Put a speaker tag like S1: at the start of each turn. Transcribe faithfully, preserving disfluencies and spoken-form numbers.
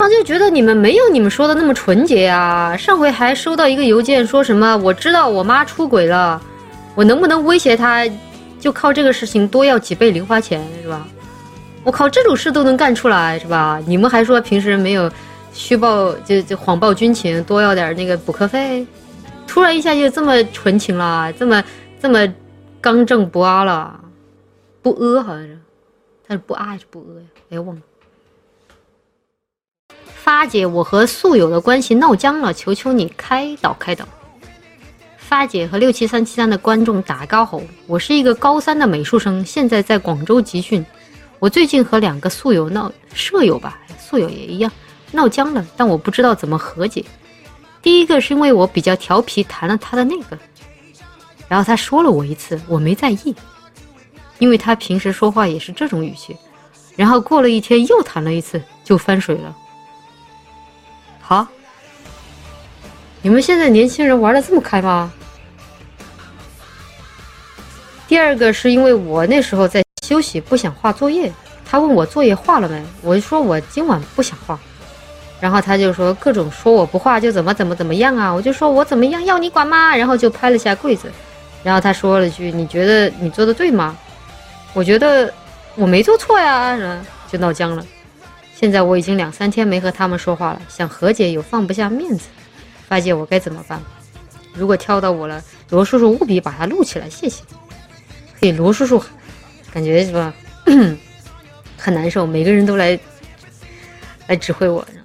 S1: 就觉得你们没有你们说的那么纯洁啊。上回还收到一个邮件，说什么我知道我妈出轨了，我能不能威胁她，就靠这个事情多要几倍零花钱，是吧？我靠，这种事都能干出来，是吧？你们还说平时没有虚报，就就谎报军情，多要点那个补课费，突然一下就这么纯情了，这么这么刚正不阿了，不阿好像是，他是不阿还是不阿呀？哎，忘了。发姐，我和宿友的关系闹僵了，求求你开导开导。发姐和六七三七三的观众打高吼，我是一个高三的美术生，现在在广州集训。我最近和两个宿友闹舍友吧，宿友也一样闹僵了，但我不知道怎么和解。第一个是因为我比较调皮，弹了他的那个，然后他说了我一次，我没在意，因为他平时说话也是这种语气。然后过了一天又弹了一次，就翻水了。好，你们现在年轻人玩得这么开吗？第二个是因为我那时候在休息，不想画作业，他问我作业画了没，我就说我今晚不想画，然后他就说各种说我不画就怎么怎么怎么样啊，我就说我怎么样要你管吗？然后就拍了下柜子，然后他说了句你觉得你做的对吗？我觉得我没做错呀，就闹僵了。现在我已经两三天没和他们说话了，想和解又放不下面子，发姐我该怎么办？如果挑到我了，罗叔叔务必把它录起来，谢谢。嘿，罗叔叔感觉是吧很难受，每个人都来来指挥我。